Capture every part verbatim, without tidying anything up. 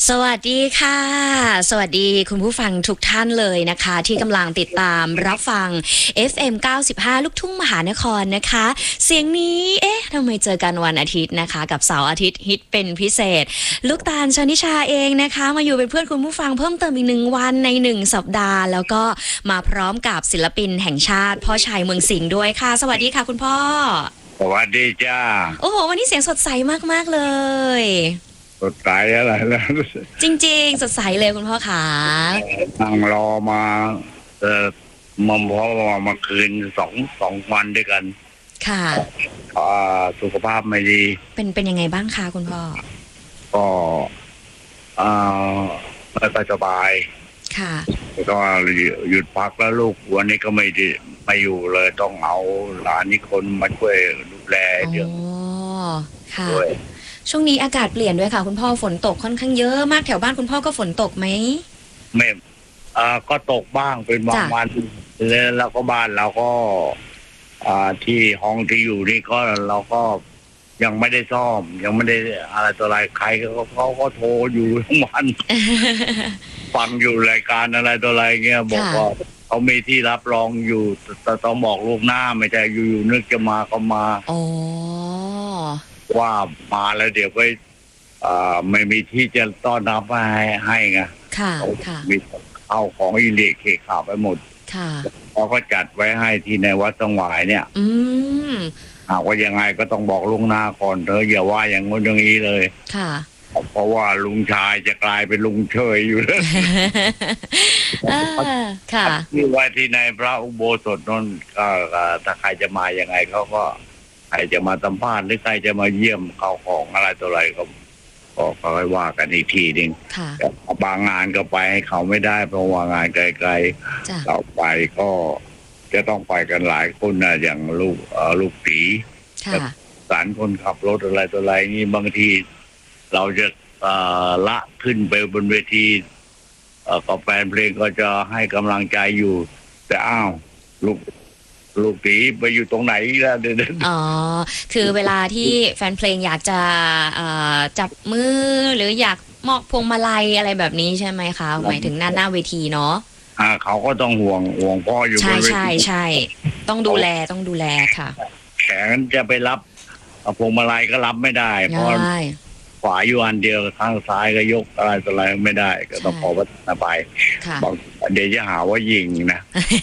สวัสดีค่ะสวัสดีคุณผู้ฟังทุกท่านเลยนะคะที่กำลังติดตามรับฟัง เอฟ เอ็ม เก้าสิบห้า ลูกทุ่งมหานครนะคะเสียงนี้เอ๊ะทำไมเจอกันวันอาทิตย์นะคะกับเสาร์อาทิตย์ฮิตเป็นพิเศษลูกตาลชนิชาเองนะคะมาอยู่เป็นเพื่อนคุณผู้ฟังเพิ่มเติมอีกหนึ่งวันในหนึ่งสัปดาห์แล้วก็มาพร้อมกับศิลปินแห่งชาติพ่อชัยเมืองสิงห์ด้วยค่ะสวัสดีค่ะคุณพ่อสวัสดีจ้าโอ้โหวันนี้เสียงสดใสมากๆเลยสดใสอะไรแล้วจริงๆสดใสเลยคุณพ่อขานั่งรอมาเออมอมพ่อมามาคืนสองสองวันด้วยกันค่ะอ่าสุขภาพไม่ดีเป็นเป็นยังไงบ้างคะคุณพ่อก็อ่าไม่ค่อยสบายค่ะก็หยุดพักแล้วลูกวันนี้ก็ไม่ได้ไม่อยู่เลยต้องเอาหลานนี่คนมาช่วยดูแลเรื่องอ๋อค่ะช่วงนี้อากาศเปลี่ยนด้วยค่ะคุณพ่อฝนตกค่อนข้างเยอะมากแถวบ้านคุณพ่อก็ฝนตกไหมไม่อ่าก็ตกบ้างเป็นบางวันแล้วก็บ้านเราก็อ่าที่ห้องที่อยู่นี่ก็เราก็ยังไม่ได้ซ่อมยังไม่ได้อะไรต่ออะไรใครก็เขาก็โทรอยู่ทั้งวัน ฟังอยู่รายการอะไรต่ออะไรเงี้ยบอกว่าเขามีที่รับรองอยู่แต่ต้องบอกลูกหน้าไม่ใช่อยู่ๆนึกจะมาก็มาอ๋อว่ามาแล้วเดี๋ยวก็อ่าไม่มีที่จะต้อนรับให้ให้ไงค่ะค่ะมีเอาของอิเล็กเคข่าวไปหมดค่ะเขาก็จัดไว้ให้ที่ในวัดสงหวายเนี่ยอืมหากว่ายังไงก็ต้องบอกลุงหน้าก่อนเธออย่าว่าอย่างงู้นอย่างนี้เลยค่ะเพราะว่าลุงชายจะกลายเป็นลุงเชยอยู่แล้วค่ะที่ไว้ที่ในพระอุโบสถนนก็ถ้าใครจะมาอย่างไงเขาก็ใครจะมาสัมภาษณ์หรือใครจะมาเยี่ยมเขาของอะไรตัวอะไรก็ก็ค่อยว่ากันอีกทีนึงแต่บางงานก็ไปให้เขาไม่ได้เพราะว่างานไกลๆเราไปก็จะต้องไปกันหลายคนนะอย่างลูกลูกตีสารคนขับรถอะไรตัวอะไรนี่บางทีเราจะละขึ้นไปบนเวทีกับแฟนเพลงก็จะให้กำลังใจอยู่แต่อ้าวลูกลูกตีไปอยู่ตรงไหนแล้วเดี๋ยวอ๋อคือเวลาที่แฟนเพลงอยากจะจับมือหรืออยากมอบพวงมาลัยอะไรแบบนี้ใช่ไหมคะหมายถึงหน้าหน้าเวทีเนาะอ่าเขาก็ต้องห่วงห่วงพ่ออยู่บนเวทีใช่ใช่ใช่ต้องดูแลต้องดูแลค่ะแขนจะไปรับพวงมาลัยก็รับไม่ได้เพราะขวาอยู่อันเดียวข้างซ้ายก็ยกอะไรต่ออะไรไม่ได้ก็ต้องขอวัฒนไปบอกเดี๋ยวจะหาว่ายิงนะ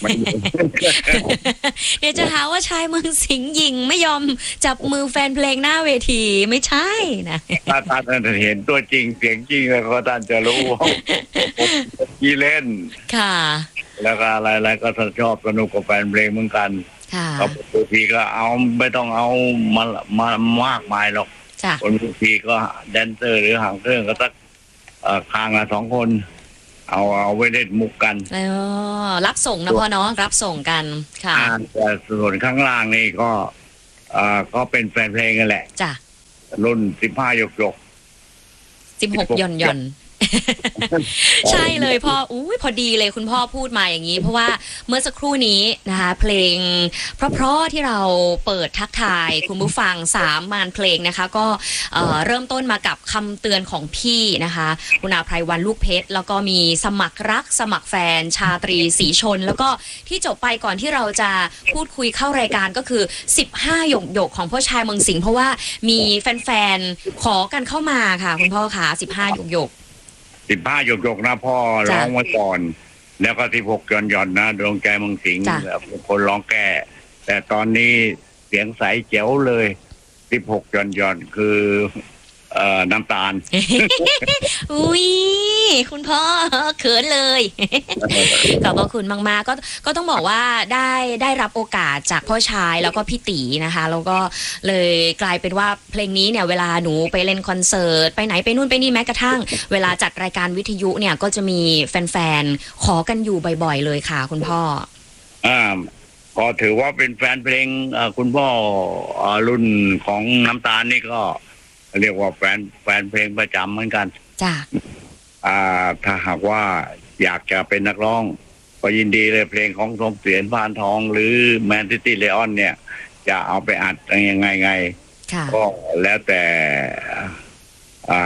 เดี๋ยวจะหาว่าชายเมืองสิงห์ยิงไม่ยอมจับมือแฟนเพลงหน้าเวทีไม่ใช่นะถ้าท่านเห็นตัวจริงเสียงจริงแล้วก็ท่านจะรู้ว่ายี่เล่นค่ะแล้วก็อะไรๆก็ท่านชอบสนุกกับแฟนเพลงเหมือนกันก็บางทีก็เอาไม่ต้องเอามามามากมายหรอกคนบางทีก็แดนเซอร์หรือหางเครื่องก็สักข้างละสองคนเอาเอาไว้เล่นมุกกันอ๋อรับส่งนะพ่อเนาะรับส่งกันค่ะแต่ส่วนข้างล่างนี่ก็อ่าก็เป็นแฟนเพลงกันแหละจ้ะรุ่นสิบห้าหยกหยกสิบหกย่อนย่อนใช่เลยพ่ออุ้ยพอดีเลยคุณพ่อพูดมาอย่างนี้เพราะว่าเมื่อสักครู่นี้นะคะเพลงเพราะๆที่เราเปิดทักทายคุณผู้ฟังสามมานเพลงนะคะก็เอ่อเริ่มต้นมากับคำเตือนของพี่นะคะคุณอาไพรวันลูกเพชรแล้วก็มีสมัครรักสมัครแฟนชาตรีศรีชนแล้วก็ที่จบไปก่อนที่เราจะพูดคุยเข้ารายการก็คือสิบห้าหยกหยกของพ่อชายเมืองสิงห์เพราะว่ามีแฟนๆขอกันเข้ามาค่ะคุณพ่อค่ะสิบห้าหยกหยกสิบห้าหยกหยกนะพ่อร้องไว้ก่อนแล้วก็สิบหกย่อนย่อนนะดวงใจเมืองสิงห์คนร้องแก้แต่ตอนนี้เสียงใสเจ๋วเลยสิบหกย่อนย่อนคือเอ่อน้ำตาลอุ้ยคุณพ่อเขินเลยขอบพระคุณมากๆก็ก็ต้องบอกว่าได้ได้รับโอกาสจากพ่อชายแล้วก็พี่ตีนะคะแล้วก็เลยกลายเป็นว่าเพลงนี้เนี่ยเวลาหนูไปเล่นคอนเสิร์ตไปไหนไปนู่นไปนี่แม้กระทั่งเวลาจัดรายการวิทยุเนี่ยก็จะมีแฟนๆขอกันอยู่บ่อยๆเลยค่ะคุณพ่ออ่าก็ถือว่าเป็นแฟนเพลงคุณพ่อรุ่นของน้ำตาลนี่ก็เรียกว่าแฟนแฟนเพลงประจำเหมือนกันจ้ะอ่าถ้าหากว่าอยากจะเป็นนักร้องก็ยินดีเลยเพลงของสมเสียรพานทองหรือแมนซิตี้เลออนเนี่ยจะเอาไปอัดยังไงไงก็แล้วแต่อ่า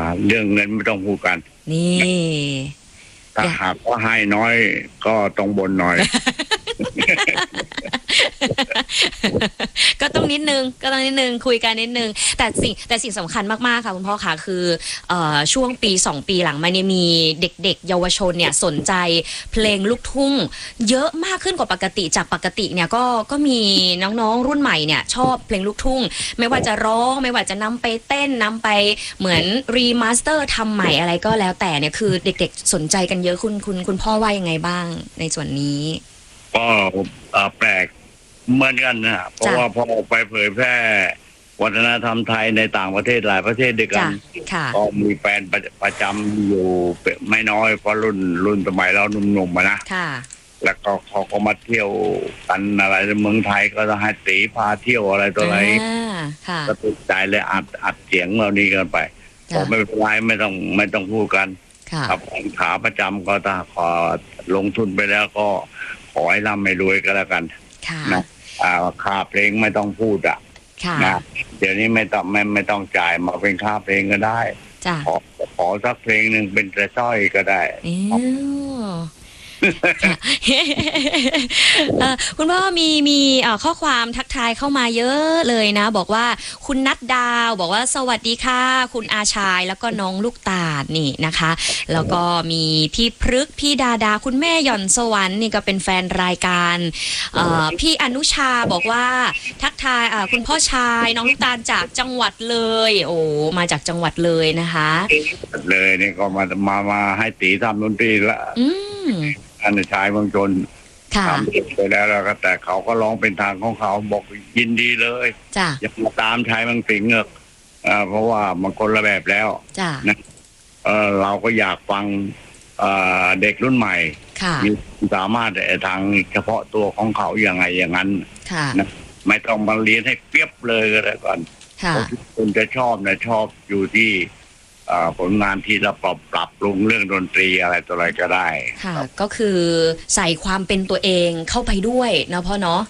เรื่องเงินไม่ต้องพูดกันนี่ถ้าหากว่าให้น้อยก็ต้องบ่นหน่อยก็ต้องนิดนึงก็ต้องนิดนึงคุยกันนิดนึงแต่สิ่งแต่สิ่งสำคัญมากๆค่ะคุณพ่อค่ะคือเอ่อช่วงปีสองปีหลังมาเนี่ยมีเด็กๆเยาวชนเนี่ยสนใจเพลงลูกทุ่งเยอะมากขึ้นกว่าปกติจากปกติเนี่ยก็ก็มีน้องๆรุ่นใหม่เนี่ยชอบเพลงลูกทุ่งไม่ว่าจะร้องไม่ว่าจะนำไปเต้นนำไปเหมือนรีมาสเตอร์ทำใหม่อะไรก็แล้วแต่เนี่ยคือเด็กๆสนใจกันเยอะคุณคุณคุณพ่อว่ายังไงบ้างในส่วนนี้ก็แปลกเหมือนกันนะเพราะว่าพอไปเผยแพร่วัฒนธรรมไทยในต่างประเทศหลายประเทศด้วยกันก็มีแฟนประจำอยู่ไม่น้อยเพราะรุ่นรุ่นสมัยเราหนุ่มๆมานะแล้วก็เขาก็มาเที่ยวกันอะไรในเมืองไทยก็จะให้ตีพาเที่ยวอะไรตัวอะไรก็ติดใจเลยอัดอัดเสียงเรานี้กันไปก็ไม่เป็นไรไม่ต้องไม่ต้องพูดกันครับขาประจำก็ถ้าขอลงทุนไปแล้วก็ขอให้ร่ำให้รวยก็แล้วกันนะค่าเพลงไม่ต้องพูดอ่ะนะเดี๋ยวนี้ไม่ต้องไม่ไม่ต้องจ่ายมาเป็นค่าเพลงก็ได้ขอขอสักเพลงหนึ่งเป็นแต่สร้อยก็ได้คุณพ่อมีมีข้อความทักทายเข้ามาเยอะเลยนะบอกว่าคุณนัดดาวบอกว่าสวัสดีค่ะคุณอาชายแล้วก็น้องลูกตาลนี่นะคะแล้วก็มีพี่พฤกษ์พี่ดาดาคุณแม่หย่อนสวรรค์นี่ก็เป็นแฟนรายการพี่อนุชาบอกว่าทักทายคุณพ่อชายน้องลูกตาลจากจังหวัดเลยโอ้มาจากจังหวัดเลยนะคะเลยนี่ก็มามามาให้ตีทำดนตรีละอันชายบางชนทำไปแล้วแล้วก็แต่เขาก็ร้องเป็นทางของเขาบอกยินดีเลยอย่ามาตามชายบางสิงเงอะเพราะว่ามันคนละแบบแล้วนะเออเราก็อยากฟังเด็กรุ่นใหม่มีสามารถแต่ทางเฉพาะตัวของเขาอย่างไงอย่างนั้นนะไม่ต้องมาเรียนให้เปียบเลยก็แล้วกันคนจะชอบนะชอบอยู่ที่ผลงานที่เราปรับปรับปรุงเรื่องดนตรีอะไรตัวอะไรก็ได้ค่ะก็คือใส่ความเป็นตัวเองเข้าไปด้วยนะพ่อเนาะ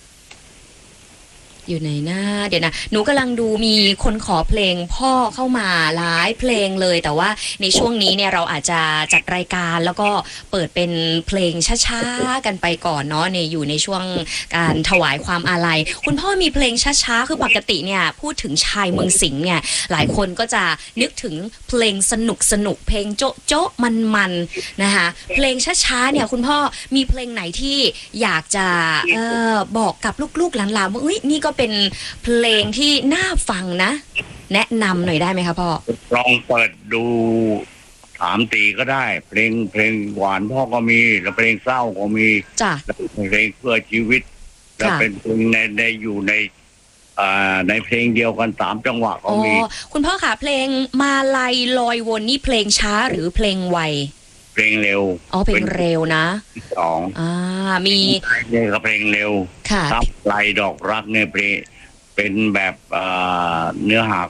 อยู่ในหน้าเดี๋ยวนะหนูกำลังดูมีคนขอเพลงพ่อเข้ามาหลายเพลงเลยแต่ว่าในช่วงนี้เนี่ยเราอาจจะจัดรายการแล้วก็เปิดเป็นเพลงช้าๆกันไปก่อนเนาะเนี่ยอยู่ในช่วงการถวายความอาลัยคุณพ่อมีเพลงช้าๆคือปกติเนี่ยพูดถึงชายเมืองสิงห์เนี่ยหลายคนก็จะนึกถึงเพลงสนุกสนุกเพลงโจ๊ะโจ๊ะมันๆนะคะเพลงช้าๆเนี่ยคุณพ่อมีเพลงไหนที่อยากจะเอ่อบอกกับลูกๆหลานๆว่าเอ้ยนี่ก็เป็นเพลงที่น่าฟังนะแนะนำหน่อยได้ไหมคะพ่อลองเปิดดูถามตีก็ได้เพลงเพลงหวานพ่อก็มีแล้วเพลงเศร้าก็มีจ้ะเพลงเพื่อชีวิตแล้วเป็นเพลงในในอยู่ในอ่าในเพลงเดียวกันสามจังหวะก็มีคุณพ่อค่ะเพลงมาลัยลอยวนนี่เพลงช้าหรือเพลงไวเพลงเร็วอ๋อเพลงเร็วนะสองอ่ามีเนี่ยก็เพลงเร็วค่ะทับลายดอกรักเนี่ยเพลงเป็นแบบเนื้อหา